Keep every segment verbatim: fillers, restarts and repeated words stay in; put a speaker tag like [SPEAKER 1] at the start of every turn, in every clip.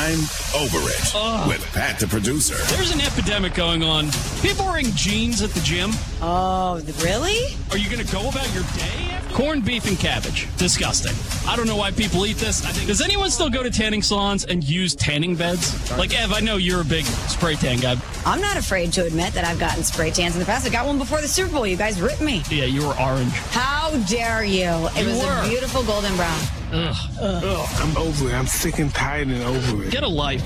[SPEAKER 1] I'm Over It
[SPEAKER 2] Ugh.
[SPEAKER 1] with Pat the producer.
[SPEAKER 2] There's an epidemic going on. People wearing jeans at the gym.
[SPEAKER 3] Oh, really?
[SPEAKER 2] Are you going to go about your day? Corned beef and cabbage. Disgusting. I don't know why people eat this. Does anyone still go to tanning salons and use tanning beds? Like, Ev, I know you're a big spray tan guy.
[SPEAKER 3] I'm not afraid to admit that I've gotten spray tans in the past. I got one before the Super Bowl. You guys ripped me.
[SPEAKER 2] Yeah, you were orange.
[SPEAKER 3] How dare you? It
[SPEAKER 2] You
[SPEAKER 3] was
[SPEAKER 2] were.
[SPEAKER 3] a beautiful golden brown.
[SPEAKER 2] Ugh.
[SPEAKER 4] Ugh, I'm over it. I'm sick and tired and over it.
[SPEAKER 2] Get a life.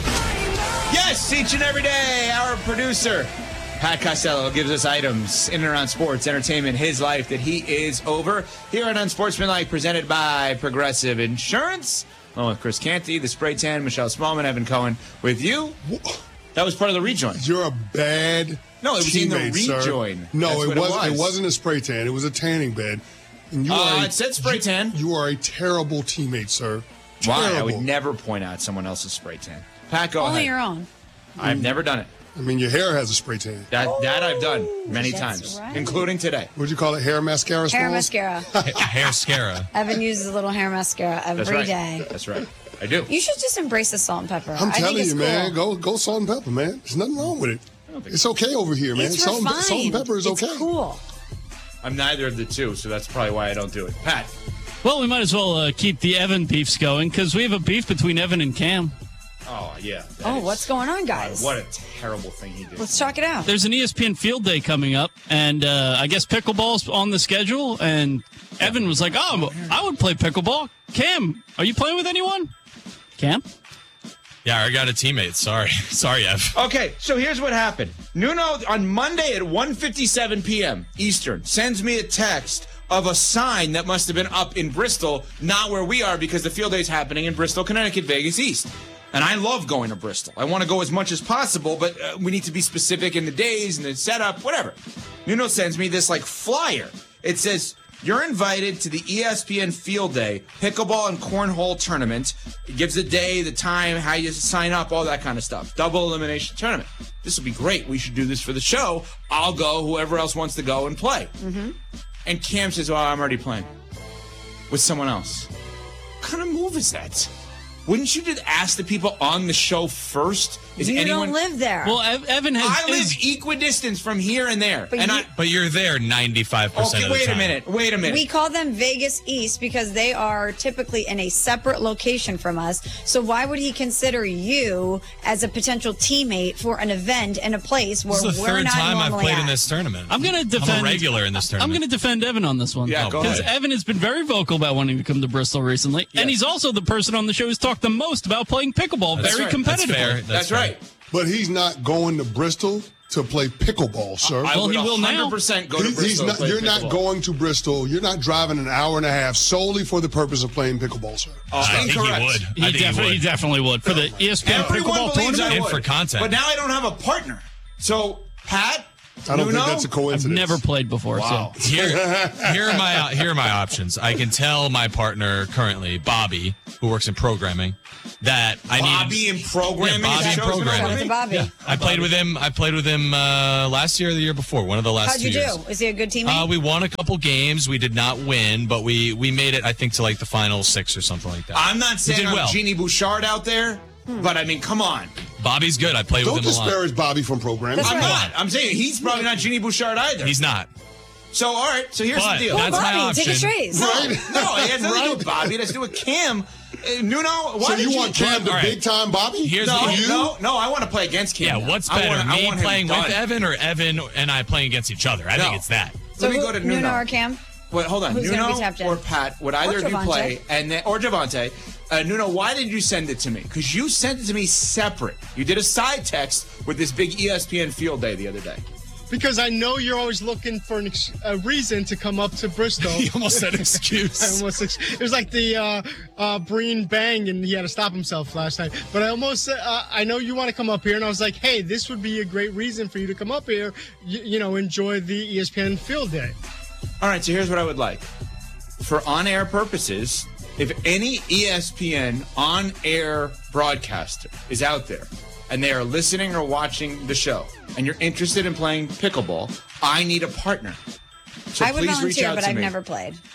[SPEAKER 5] Yes, each and every day, our producer, Pat Costello, gives us items in and around sports, entertainment, his life that he is over. Here on Unsportsmanlike, presented by Progressive Insurance. Along with Chris Canty, the Spray Tan, Michelle Smallman, Evan Cohen. With you, that was part of the rejoin.
[SPEAKER 6] You're a bad
[SPEAKER 5] No, it was
[SPEAKER 6] teammate,
[SPEAKER 5] in the
[SPEAKER 6] sir.
[SPEAKER 5] rejoin.
[SPEAKER 6] No,
[SPEAKER 5] That's
[SPEAKER 6] it,
[SPEAKER 5] what
[SPEAKER 6] was,
[SPEAKER 5] it was.
[SPEAKER 6] It wasn't a spray tan. It was a tanning bed. And you
[SPEAKER 5] Uh,
[SPEAKER 6] are a,
[SPEAKER 5] it said spray tan.
[SPEAKER 6] You, you are a terrible teammate, sir.
[SPEAKER 5] Why?
[SPEAKER 6] Terrible.
[SPEAKER 5] I would never point out someone else's spray tan. Pat, go
[SPEAKER 3] Only
[SPEAKER 5] ahead.
[SPEAKER 3] your own.
[SPEAKER 5] I've never done it.
[SPEAKER 6] I mean, your hair has a spray tan.
[SPEAKER 5] That that I've done many
[SPEAKER 3] That's
[SPEAKER 5] times,
[SPEAKER 3] right.
[SPEAKER 5] including today.
[SPEAKER 6] What'd you call it? Hair mascara?
[SPEAKER 3] Hair
[SPEAKER 6] Smalls?
[SPEAKER 3] mascara.
[SPEAKER 7] Hair scara.
[SPEAKER 3] Evan uses a little hair mascara
[SPEAKER 5] That's
[SPEAKER 3] every
[SPEAKER 5] right.
[SPEAKER 3] day.
[SPEAKER 5] That's right. I do.
[SPEAKER 3] You should just embrace the salt and pepper.
[SPEAKER 6] I'm
[SPEAKER 3] I think
[SPEAKER 6] telling
[SPEAKER 3] it's
[SPEAKER 6] you,
[SPEAKER 3] cool.
[SPEAKER 6] man. Go go salt and pepper, man. There's nothing wrong with it. It's okay over here, man.
[SPEAKER 3] It's
[SPEAKER 6] salt, and,
[SPEAKER 3] refined.
[SPEAKER 6] salt and pepper is
[SPEAKER 3] it's
[SPEAKER 6] okay.
[SPEAKER 3] cool.
[SPEAKER 5] I'm neither of the two, so that's probably why I don't do it. Pat.
[SPEAKER 2] Well, we might as well uh, keep the Evan beefs going because we have a beef between Evan and Cam.
[SPEAKER 5] Oh, yeah. that
[SPEAKER 3] Oh,
[SPEAKER 5] is-
[SPEAKER 3] what's going on, guys?
[SPEAKER 5] What a terrible thing he did.
[SPEAKER 3] Let's talk it out.
[SPEAKER 2] There's an E S P N Field Day coming up, and uh, I guess pickleball's on the schedule. And Evan was like, "Oh, I would play pickleball." Cam, are you playing with anyone? Cam?
[SPEAKER 7] Yeah, I got a teammate. Sorry. Sorry, Ev.
[SPEAKER 5] Okay, so here's what happened. Nuno, on Monday at one fifty-seven p.m. Eastern, sends me a text of a sign that must have been up in Bristol, not where we are because the field day is happening in Bristol, Connecticut, Vegas East. And I love going to Bristol. I want to go as much as possible, but uh, we need to be specific in the days and the setup, whatever. Nuno sends me this, like, flyer. It says, you're invited to the E S P N Field Day Pickleball and Cornhole Tournament. It gives the day, the time, how you sign up, all that kind of stuff. Double elimination tournament. This will be great. We should do this for the show. I'll go. Whoever else wants to go and play. Mm-hmm. And Cam says, well, I'm already playing with someone else. What kind of move is that? Wouldn't you just ask the people on the show first? Is
[SPEAKER 3] you
[SPEAKER 5] anyone?
[SPEAKER 3] don't live there.
[SPEAKER 2] Well, Ev- Evan has.
[SPEAKER 5] I live
[SPEAKER 2] is-
[SPEAKER 5] equidistance from here and there.
[SPEAKER 3] But
[SPEAKER 5] and
[SPEAKER 3] you-
[SPEAKER 5] I.
[SPEAKER 7] But you're there ninety-five percent
[SPEAKER 5] Okay,
[SPEAKER 7] of the
[SPEAKER 5] wait
[SPEAKER 7] time.
[SPEAKER 5] a minute. Wait a minute.
[SPEAKER 3] we call them Vegas East because they are typically in a separate location from us. So why would he consider you as a potential teammate for an event in a place where
[SPEAKER 7] This is the
[SPEAKER 3] we're
[SPEAKER 7] third
[SPEAKER 3] not
[SPEAKER 7] time I've
[SPEAKER 3] normally
[SPEAKER 7] played
[SPEAKER 3] at?
[SPEAKER 7] in this tournament.
[SPEAKER 2] I'm going to defend.
[SPEAKER 7] I'm a regular in this
[SPEAKER 2] I'm
[SPEAKER 7] tournament.
[SPEAKER 2] going to defend Evan on this one.
[SPEAKER 5] Yeah, go
[SPEAKER 2] Because
[SPEAKER 5] ahead.
[SPEAKER 2] Evan has been very vocal about wanting to come to Bristol recently,
[SPEAKER 5] Yes.
[SPEAKER 2] and he's also the person on the show who's talked the most about playing pickleball
[SPEAKER 7] That's
[SPEAKER 2] very
[SPEAKER 5] right.
[SPEAKER 7] That's
[SPEAKER 2] competitively.
[SPEAKER 7] fair.
[SPEAKER 5] That's,
[SPEAKER 7] That's, fair.
[SPEAKER 5] right.
[SPEAKER 6] But he's not going to Bristol to play pickleball, sir.
[SPEAKER 5] I
[SPEAKER 2] Well,
[SPEAKER 5] would
[SPEAKER 2] he will now.
[SPEAKER 5] one hundred percent go to
[SPEAKER 6] He-
[SPEAKER 5] Bristol.
[SPEAKER 6] he's
[SPEAKER 5] and
[SPEAKER 6] not,
[SPEAKER 5] play
[SPEAKER 6] you're not
[SPEAKER 5] pickleball.
[SPEAKER 6] going to Bristol. You're not driving an hour and a half solely for the purpose of playing pickleball, sir.
[SPEAKER 5] Uh,
[SPEAKER 7] I think he
[SPEAKER 5] incorrect.
[SPEAKER 7] would.
[SPEAKER 2] He,
[SPEAKER 7] I think
[SPEAKER 2] definitely,
[SPEAKER 7] he
[SPEAKER 2] he
[SPEAKER 7] would.
[SPEAKER 2] definitely would for the E S P N
[SPEAKER 5] Everyone
[SPEAKER 2] pickleball
[SPEAKER 5] believes I
[SPEAKER 2] tournament.
[SPEAKER 7] And
[SPEAKER 5] would.
[SPEAKER 7] for content.
[SPEAKER 5] But now I don't have a partner. So, Pat,
[SPEAKER 6] I don't
[SPEAKER 5] Nuno?
[SPEAKER 6] think that's a
[SPEAKER 2] I've
[SPEAKER 6] coincidence.
[SPEAKER 2] never played before,
[SPEAKER 5] Wow.
[SPEAKER 2] so
[SPEAKER 7] Here, here are my here are my options. I can tell my partner currently, Bobby, who works in programming, that I
[SPEAKER 5] Bobby
[SPEAKER 7] need.
[SPEAKER 5] in programming.
[SPEAKER 7] Yeah, Bobby
[SPEAKER 5] is
[SPEAKER 7] in
[SPEAKER 5] chosen
[SPEAKER 7] programming.
[SPEAKER 3] Shout out
[SPEAKER 5] over
[SPEAKER 3] to
[SPEAKER 5] me?
[SPEAKER 3] Bobby.
[SPEAKER 7] Yeah, I played with him. I played with him uh, last year or the year before. One of the last
[SPEAKER 3] How'd
[SPEAKER 7] two
[SPEAKER 3] you
[SPEAKER 7] years.
[SPEAKER 3] do? Is he a good teammate?
[SPEAKER 7] Uh, we won a couple games. We did not win, but we we made it. I think to like the final six or something like that.
[SPEAKER 5] I'm not saying
[SPEAKER 7] did
[SPEAKER 5] I'm
[SPEAKER 7] well.
[SPEAKER 5] Jeannie Bouchard out there, but I mean, come on.
[SPEAKER 7] Bobby's good. I played
[SPEAKER 6] Don't
[SPEAKER 7] with him a lot.
[SPEAKER 6] disparage Bobby from programming.
[SPEAKER 3] That's
[SPEAKER 5] I'm
[SPEAKER 3] right.
[SPEAKER 5] not. I'm saying he's probably not Jeannie Bouchard either.
[SPEAKER 7] He's not.
[SPEAKER 5] So, all right. So here's
[SPEAKER 7] But
[SPEAKER 5] the deal.
[SPEAKER 3] Well,
[SPEAKER 7] that's my
[SPEAKER 3] Bobby, take a
[SPEAKER 7] option.
[SPEAKER 3] trace.
[SPEAKER 5] No,
[SPEAKER 6] Right.
[SPEAKER 5] no, it has nothing to do
[SPEAKER 6] Right.
[SPEAKER 5] with Bobby. It has to do with Cam. Uh, Nuno, why
[SPEAKER 6] So
[SPEAKER 5] did
[SPEAKER 6] you want Cam the
[SPEAKER 7] All right.
[SPEAKER 6] big time Bobby?
[SPEAKER 7] Here's
[SPEAKER 5] No,
[SPEAKER 7] the-
[SPEAKER 6] you?
[SPEAKER 5] no, no. I want to play against Cam.
[SPEAKER 7] Yeah,
[SPEAKER 5] now.
[SPEAKER 7] what's
[SPEAKER 5] I
[SPEAKER 7] better,
[SPEAKER 5] want- I
[SPEAKER 7] me
[SPEAKER 5] want him
[SPEAKER 7] playing
[SPEAKER 5] done.
[SPEAKER 7] with Evan or Evan and I playing against each other? I
[SPEAKER 5] No.
[SPEAKER 7] think it's that.
[SPEAKER 3] So
[SPEAKER 5] Let me
[SPEAKER 3] who-
[SPEAKER 5] go to
[SPEAKER 3] Nuno
[SPEAKER 5] Nuno.
[SPEAKER 3] or Cam?
[SPEAKER 5] Wait, hold on.
[SPEAKER 3] Who's gonna be
[SPEAKER 5] Nuno
[SPEAKER 3] tapped in?
[SPEAKER 5] or Pat? Would either
[SPEAKER 3] Or
[SPEAKER 5] of you
[SPEAKER 3] Javante.
[SPEAKER 5] play? And then, or Javante? Uh, Nuno, why did you send it to me? Because you sent it to me separate. You did a side text with this big E S P N Field Day the other day.
[SPEAKER 8] Because I know you're always looking for an ex- a reason to come up to Bristol.
[SPEAKER 7] He almost said
[SPEAKER 8] I
[SPEAKER 7] excuse.
[SPEAKER 8] almost ex- it was like the uh, uh, Breen bang, and he had to stop himself last night. But I almost, uh, I know you want to come up here, and I was like, hey, this would be a great reason for you to come up here. You, you know, enjoy the E S P N Field Day.
[SPEAKER 5] All right, so here's what I would like. For on-air purposes, if any E S P N on-air broadcaster is out there and they are listening or watching the show and you're interested in playing pickleball, I need a partner. So
[SPEAKER 3] I would
[SPEAKER 5] please reach
[SPEAKER 3] volunteer,
[SPEAKER 5] out
[SPEAKER 3] but
[SPEAKER 5] to
[SPEAKER 3] I've
[SPEAKER 5] me.
[SPEAKER 3] never played.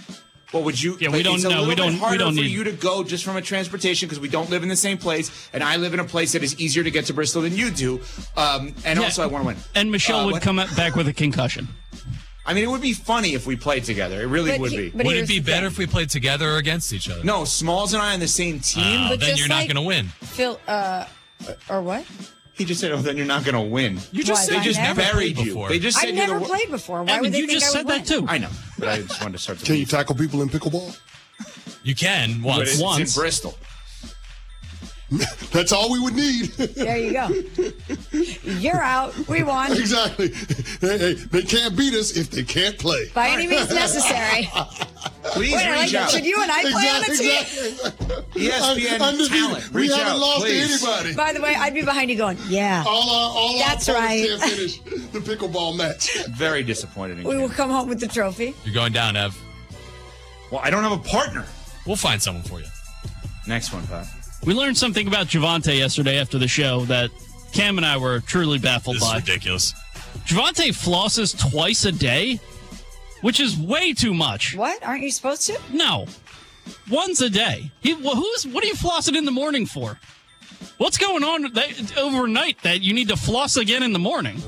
[SPEAKER 5] Well, would you?
[SPEAKER 2] Yeah, we
[SPEAKER 5] like,
[SPEAKER 2] don't
[SPEAKER 5] it's a
[SPEAKER 2] know.
[SPEAKER 5] little
[SPEAKER 2] We
[SPEAKER 5] bit
[SPEAKER 2] don't- we
[SPEAKER 5] harder
[SPEAKER 2] don't
[SPEAKER 5] for
[SPEAKER 2] need-
[SPEAKER 5] you to go just from a transportation because we don't live in the same place, and I live in a place that is easier to get to Bristol than you do. Um, and
[SPEAKER 2] Yeah.
[SPEAKER 5] also, I want to win.
[SPEAKER 2] And Michelle
[SPEAKER 5] Uh,
[SPEAKER 2] would
[SPEAKER 5] what-
[SPEAKER 2] come back with a concussion.
[SPEAKER 5] I mean, it would be funny if we played together. It really
[SPEAKER 3] But
[SPEAKER 5] would
[SPEAKER 3] he-
[SPEAKER 5] be.
[SPEAKER 3] but
[SPEAKER 7] Would
[SPEAKER 3] here's
[SPEAKER 7] it be
[SPEAKER 3] the
[SPEAKER 7] better
[SPEAKER 3] thing.
[SPEAKER 7] if we played together or against each other?
[SPEAKER 5] No, Smalls and I on the same team.
[SPEAKER 7] Oh,
[SPEAKER 3] But
[SPEAKER 7] then
[SPEAKER 3] just
[SPEAKER 7] you're not
[SPEAKER 3] like-
[SPEAKER 7] going to win.
[SPEAKER 3] Phil, uh, or what?
[SPEAKER 5] He just said, "Oh, then you're not going to win." You
[SPEAKER 3] just
[SPEAKER 5] they
[SPEAKER 3] said
[SPEAKER 5] just
[SPEAKER 3] I never
[SPEAKER 5] buried
[SPEAKER 7] played
[SPEAKER 5] you.
[SPEAKER 7] before.
[SPEAKER 5] They just said
[SPEAKER 3] I've
[SPEAKER 5] you're
[SPEAKER 3] never
[SPEAKER 5] the,
[SPEAKER 3] played before. Why
[SPEAKER 2] Evan,
[SPEAKER 3] would they
[SPEAKER 2] you
[SPEAKER 3] think
[SPEAKER 2] just
[SPEAKER 3] I
[SPEAKER 2] said
[SPEAKER 3] would
[SPEAKER 2] that
[SPEAKER 3] win?
[SPEAKER 2] too.
[SPEAKER 5] I know, but I just wanted to start the
[SPEAKER 6] Can you
[SPEAKER 5] beef.
[SPEAKER 6] tackle people in pickleball?
[SPEAKER 7] You can
[SPEAKER 5] But
[SPEAKER 7] once.
[SPEAKER 5] it's
[SPEAKER 2] once.
[SPEAKER 5] in Bristol.
[SPEAKER 6] That's all we would need.
[SPEAKER 3] There you go. You're out. We won.
[SPEAKER 6] Exactly. Hey, hey, they can't beat us if they can't play.
[SPEAKER 3] By any means necessary.
[SPEAKER 5] Please
[SPEAKER 3] Wait, I like
[SPEAKER 5] reach
[SPEAKER 3] that.
[SPEAKER 5] out.
[SPEAKER 3] Should you and I play on a
[SPEAKER 6] Exactly.
[SPEAKER 3] team?
[SPEAKER 6] exactly.
[SPEAKER 5] E S P N
[SPEAKER 6] Undefeated.
[SPEAKER 5] talent.
[SPEAKER 6] We
[SPEAKER 5] Reach
[SPEAKER 6] haven't
[SPEAKER 5] out,
[SPEAKER 6] lost
[SPEAKER 5] please.
[SPEAKER 6] to anybody.
[SPEAKER 3] By the way, I'd be behind you going, yeah.
[SPEAKER 6] All our, all
[SPEAKER 3] That's
[SPEAKER 6] our
[SPEAKER 3] right.
[SPEAKER 6] opponents can't finish the pickleball match.
[SPEAKER 5] Very disappointed in
[SPEAKER 3] We
[SPEAKER 5] you.
[SPEAKER 3] will come home with the trophy.
[SPEAKER 7] You're going down, Ev.
[SPEAKER 5] Well, I don't have a partner.
[SPEAKER 7] We'll find someone for you.
[SPEAKER 5] Next one, Pat.
[SPEAKER 2] We learned something about Javante yesterday after the show that Cam and I were truly baffled
[SPEAKER 7] This is
[SPEAKER 2] by.
[SPEAKER 7] ridiculous.
[SPEAKER 2] Javante flosses twice a day, which is way too much.
[SPEAKER 3] What? Aren't you supposed to?
[SPEAKER 2] No, once a day. He, well, who's? What are you flossing in the morning for? What's going on that, overnight that you need to floss again in the morning?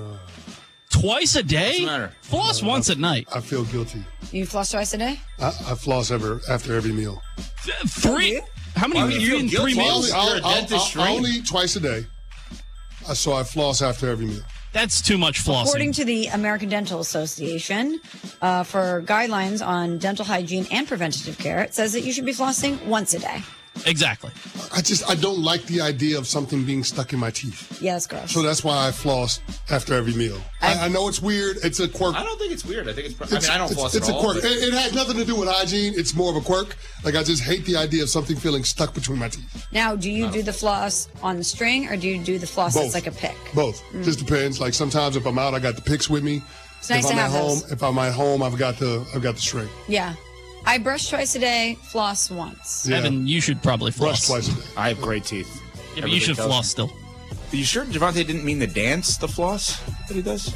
[SPEAKER 2] Twice a day?
[SPEAKER 5] What's the matter?
[SPEAKER 2] Floss once at night.
[SPEAKER 6] I feel guilty.
[SPEAKER 3] You floss twice a day?
[SPEAKER 6] I, I floss ever after every meal.
[SPEAKER 2] Three?
[SPEAKER 3] you?
[SPEAKER 2] How many?
[SPEAKER 5] Why would you
[SPEAKER 2] You
[SPEAKER 5] feel
[SPEAKER 2] eating
[SPEAKER 5] guilty?
[SPEAKER 2] three
[SPEAKER 6] I
[SPEAKER 2] meals?
[SPEAKER 6] only,
[SPEAKER 5] You're a
[SPEAKER 6] I'll- I'll-
[SPEAKER 5] dentist,
[SPEAKER 6] I'll-
[SPEAKER 5] right?
[SPEAKER 6] only twice a day. Uh, So I floss after every meal.
[SPEAKER 2] That's too much flossing.
[SPEAKER 3] According to the American Dental Association, uh, for guidelines on dental hygiene and preventative care, it says that you should be flossing once a day.
[SPEAKER 2] exactly.
[SPEAKER 6] I just I don't like the idea of something being stuck in my teeth.
[SPEAKER 3] Yeah, that's gross.
[SPEAKER 6] So that's why I floss after every meal. I, I know it's weird. It's a quirk.
[SPEAKER 5] I don't think it's weird. I think it's. Pro- I
[SPEAKER 6] It's-
[SPEAKER 5] mean, I don't
[SPEAKER 6] it's,
[SPEAKER 5] floss
[SPEAKER 6] it's
[SPEAKER 5] at
[SPEAKER 6] a
[SPEAKER 5] all.
[SPEAKER 6] quirk.
[SPEAKER 5] but-
[SPEAKER 6] It, it has nothing to do with hygiene. It's more of a quirk. Like I just hate the idea of something feeling stuck between my teeth.
[SPEAKER 3] Now, do you do the floss on the string or do you do the floss
[SPEAKER 6] Both.
[SPEAKER 3] that's like a pick?
[SPEAKER 6] Both. Just depends. Like sometimes if I'm out, I got the picks with me.
[SPEAKER 3] It's nice
[SPEAKER 6] if
[SPEAKER 3] to
[SPEAKER 6] I'm
[SPEAKER 3] have
[SPEAKER 6] at home,
[SPEAKER 3] those.
[SPEAKER 6] if I'm at home, I've got the I've got the string.
[SPEAKER 3] Yeah. I brush twice a day, floss once.
[SPEAKER 6] Yeah.
[SPEAKER 2] Evan, you should probably floss.
[SPEAKER 6] Brush twice a day.
[SPEAKER 5] I have great teeth.
[SPEAKER 2] Yeah, but
[SPEAKER 5] Everybody
[SPEAKER 2] you should
[SPEAKER 5] tells
[SPEAKER 2] floss
[SPEAKER 5] me.
[SPEAKER 2] still.
[SPEAKER 5] Are you sure Javante didn't mean the dance, the floss that he does?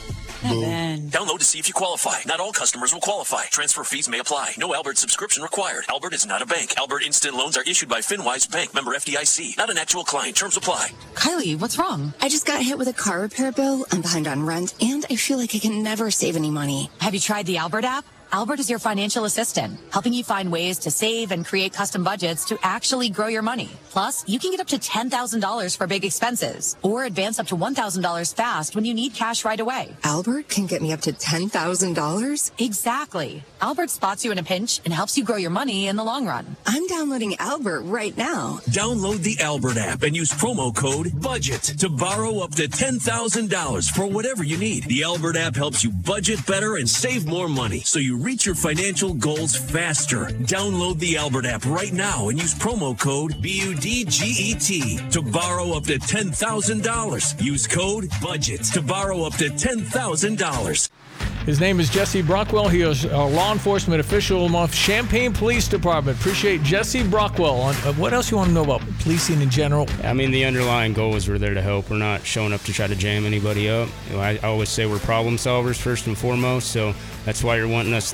[SPEAKER 3] Evan.
[SPEAKER 9] Download to see if you qualify. Not all customers will qualify. Transfer fees may apply. No Albert subscription required. Albert is not a bank. Albert Instant Loans are issued by FinWise Bank, member F D I C. Not an actual client. Terms apply.
[SPEAKER 10] Kylie, what's wrong? I just got hit with a car repair bill. I'm behind on rent, and I feel like I can never save any money.
[SPEAKER 11] Have you tried the Albert app? Albert is your financial assistant, helping you find ways to save and create custom budgets to actually grow your money. Plus, you can get up to ten thousand dollars for big expenses or advance up to one thousand dollars fast when you need cash right away.
[SPEAKER 10] Albert can get me up to ten thousand dollars?
[SPEAKER 11] Exactly. Albert spots you in a pinch and helps you grow your money in the long run.
[SPEAKER 10] I'm downloading Albert right now.
[SPEAKER 9] Download the Albert app and use promo code BUDGET to borrow up to ten thousand dollars for whatever you need. The Albert app helps you budget better and save more money so you reach your financial goals faster. Download the Albert app right now and use promo code B U D G E T to borrow up to ten thousand dollars. Use code BUDGET to borrow up to ten thousand dollars.
[SPEAKER 12] His name is Jesse Brockwell. He is a law enforcement official of Champaign Police Department. Appreciate Jesse Brockwell. On, uh, what else you want to know about policing in general?
[SPEAKER 13] I mean, the underlying goal is we're there to help. We're not showing up to try to jam anybody up. You know, I, I always say we're problem solvers first and foremost, so that's why you're wanting us